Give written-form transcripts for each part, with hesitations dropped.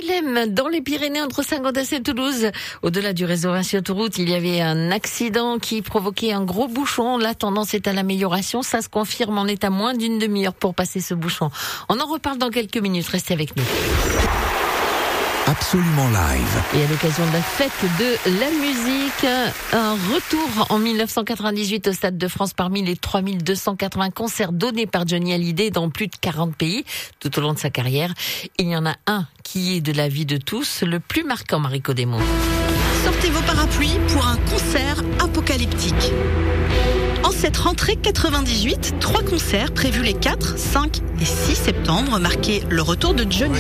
Angoulême, dans les Pyrénées, entre Saint-Gaudens et Toulouse. Au-delà du réseau Vinci Autoroute, il y avait un accident qui provoquait un gros bouchon. La tendance est à l'amélioration. Ça se confirme. On est à moins d'une demi-heure pour passer ce bouchon. On en reparle dans quelques minutes. Restez avec nous. Absolument live. Et à l'occasion de la fête de la musique, un retour en 1998 au Stade de France parmi les 3280 concerts donnés par Johnny Hallyday dans plus de 40 pays tout au long de sa carrière. Il y en a un qui est de la vie de tous, le plus marquant, Mariko Desmond. Sortez vos parapluies pour un concert apocalyptique. En cette rentrée 98, 3 concerts prévus les 4, 5 et 6 septembre marquaient le retour de Johnny.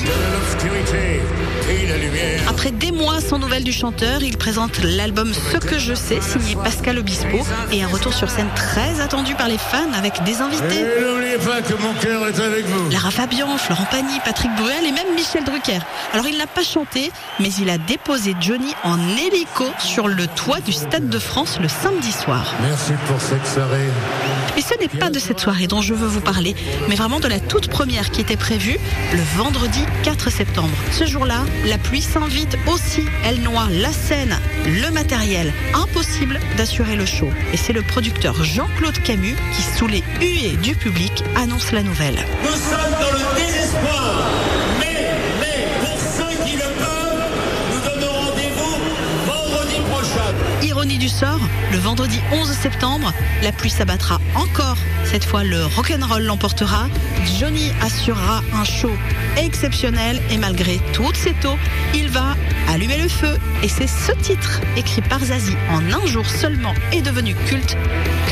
Après des mois sans nouvelles du chanteur, il présente l'album Ce que je sais, signé Pascal Obispo, et un retour sur scène très attendu par les fans avec des invités. Et n'oubliez pas que mon cœur est avec vous. Lara Fabian, Florent Pagny, Patrick Bruel et même Michel Drucker. Alors il n'a pas chanté, mais il a déposé Johnny en hélico sur le toit du Stade de France le samedi soir. Merci pour cette soirée. Mais ce n'est pas de cette soirée dont je veux vous parler, mais vraiment de la toute première qui était prévue le vendredi 4 septembre. Ce jour-là, la pluie s'invite aussi. Elle noie la scène, le matériel. Impossible d'assurer le show. Et c'est le producteur Jean-Claude Camus qui, sous les huées du public, annonce la nouvelle. Nous sommes dans le désespoir. Mais pour ceux qui le peuvent, nous donnons rendez-vous vendredi prochain. Ironie du sort, le vendredi 11 septembre, la pluie s'abattra encore. Cette fois, le rock'n'roll l'emportera. Johnny assurera un show exceptionnel et malgré toutes ces taux, il va allumer le feu. Et c'est ce titre, écrit par Zazie en un jour seulement et devenu culte,